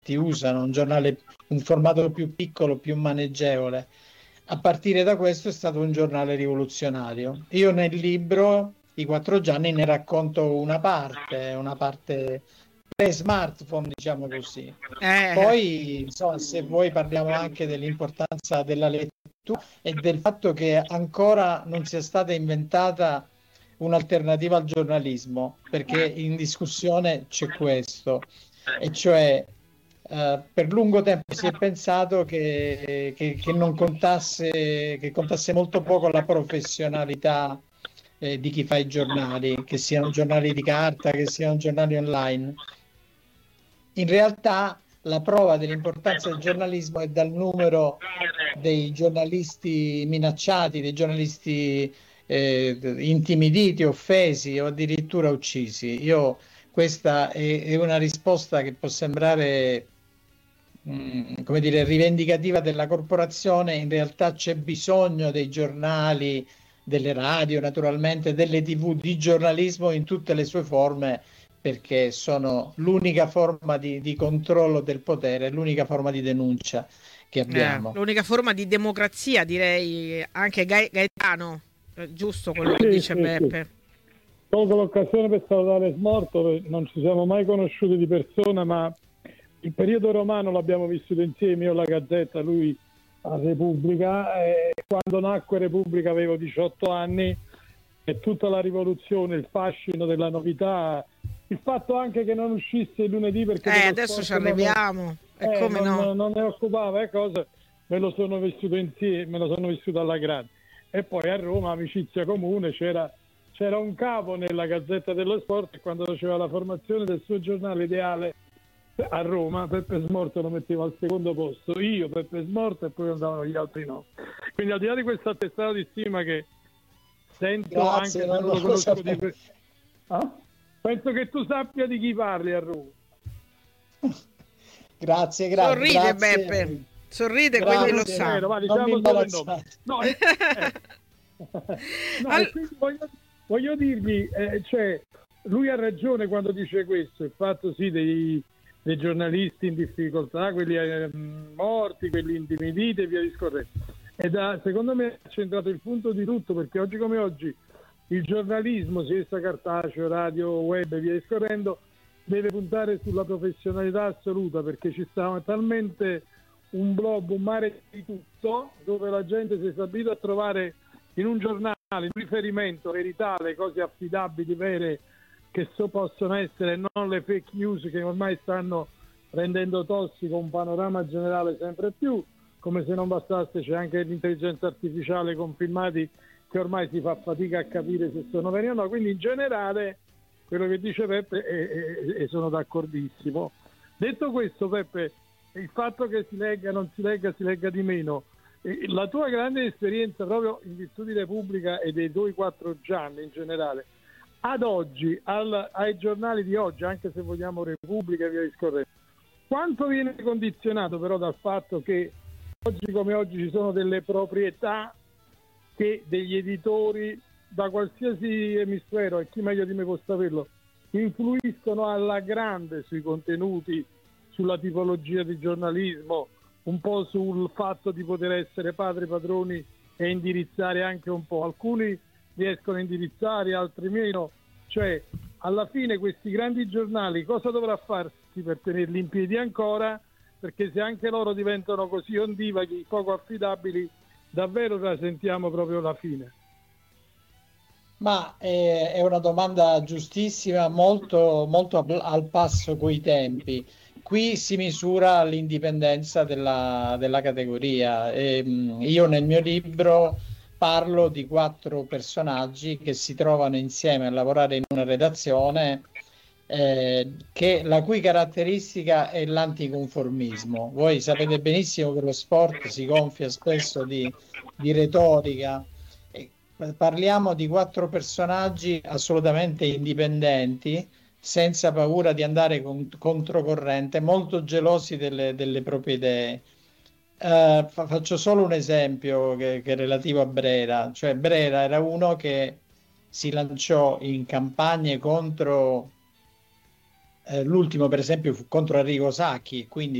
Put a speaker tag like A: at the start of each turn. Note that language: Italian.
A: usano, un formato più piccolo, più maneggevole. A partire da questo è stato un giornale rivoluzionario. Io nel libro I Quattro Gianni ne racconto una parte pre-smartphone, diciamo così.
B: Eh,
A: Poi, insomma, se vuoi parliamo anche dell'importanza della lettura e del fatto che ancora non sia stata inventata un'alternativa al giornalismo, perché in discussione c'è questo, e cioè per lungo tempo si è pensato che non contasse, che contasse molto poco la professionalità di chi fa i giornali, che siano giornali di carta, che siano giornali online. In realtà la prova dell'importanza del giornalismo è dal numero dei giornalisti minacciati, dei giornalisti intimiditi, offesi o addirittura uccisi. Questa è una risposta che può sembrare, come dire, rivendicativa della corporazione. In realtà c'è bisogno dei giornali, delle radio, naturalmente, delle TV, di giornalismo in tutte le sue forme, perché sono l'unica forma di controllo del potere, l'unica forma di denuncia che abbiamo.
B: l'unica forma di democrazia, direi anche Gaetano, giusto quello che
C: Sì,
B: dice
C: sì, sì.
B: Beppe.
C: Colgo l'occasione per salutare Smorto, non ci siamo mai conosciuti di persona, ma il periodo romano l'abbiamo vissuto insieme, io alla Gazzetta, lui a Repubblica. Quando nacque Repubblica avevo 18 anni e tutta la rivoluzione, il fascino della novità, il fatto anche che non uscisse il lunedì perché
B: Adesso ci arriviamo, e come no?
C: non ne occupava cosa, me lo sono vissuto insieme, me lo sono vissuto alla grande. E poi a Roma, amicizia comune, c'era un capo nella Gazzetta dello Sport e quando faceva la formazione del suo giornale ideale a Roma, Peppe Smorto lo metteva al secondo posto, io, Peppe Smorto, e poi andavano gli altri no. Quindi al di là di questo attestato di stima che sento,
A: Grazie,
C: anche se non lo conosco di
A: Ah?
C: penso che tu sappia di chi parli a Roma.
A: Grazie,
B: Sorride
A: grazie.
B: Beppe, sorride,
A: Grazie,
B: quindi lo
C: È
B: sa.
C: vero, va,
A: non mi
C: diciamo solo il nome.
A: imbarazzate.
C: No, no,
B: Al-
C: e quindi voglio dirgli, cioè, lui ha ragione quando dice questo, il fatto sì dei giornalisti in difficoltà, quelli morti, quelli intimiditi e via discorrendo. Secondo me ha centrato il punto di tutto, perché oggi come oggi il giornalismo, sia essa cartaceo, radio, web e via discorrendo, deve puntare sulla professionalità assoluta, perché ci sta talmente un blob, un mare di tutto, dove la gente si è stabilita a trovare in un giornale un riferimento, verità, le cose affidabili, vere, che possono essere, non le fake news che ormai stanno rendendo tossico un panorama generale sempre più. Come se non bastasse, c'è anche l'intelligenza artificiale con filmati che ormai si fa fatica a capire se sono veri o no. Quindi in generale quello che dice Peppe e sono d'accordissimo. Detto questo, Peppe, il fatto che si legga, non si legga di meno, la tua grande esperienza proprio in virtù di Repubblica e dei tuoi quattro Gianni in generale, ad oggi, ai giornali di oggi, anche se vogliamo Repubblica e via discorrendo, quanto viene condizionato però dal fatto che oggi come oggi ci sono delle proprietà che degli editori da qualsiasi emisfero, e chi meglio di me può saperlo, influiscono alla grande sui contenuti, sulla tipologia di giornalismo, un po' sul fatto di poter essere padri padroni e indirizzare anche un po'. Alcuni riescono a indirizzare, altri meno. Cioè, alla fine questi grandi giornali cosa dovrà farsi per tenerli in piedi ancora? Perché se anche loro diventano così ondivaghi, poco affidabili, davvero la sentiamo proprio la fine.
A: Ma è una domanda giustissima, molto, molto al passo coi tempi. Qui si misura l'indipendenza della categoria. Io nel mio libro parlo di quattro personaggi che si trovano insieme a lavorare in una redazione la cui caratteristica è l'anticonformismo. Voi sapete benissimo che lo sport si gonfia spesso di retorica. Parliamo di quattro personaggi assolutamente indipendenti, senza paura di andare controcorrente, molto gelosi delle proprie idee. Faccio solo un esempio che è relativo a Brera, cioè Brera era uno che si lanciò in campagne contro l'ultimo per esempio fu contro Arrigo Sacchi, quindi